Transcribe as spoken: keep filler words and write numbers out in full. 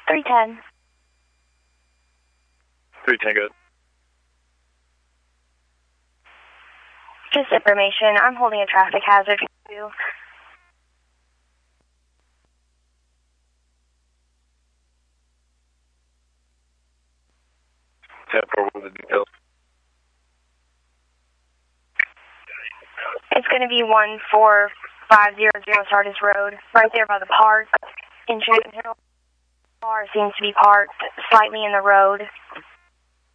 three ten. three ten, good. Just information. I'm holding a traffic hazard for you. ten four with the details. It's going to be one four five zero zero Sardis Road, right there by the park in Chapin Hill. Car seems to be parked slightly in the road.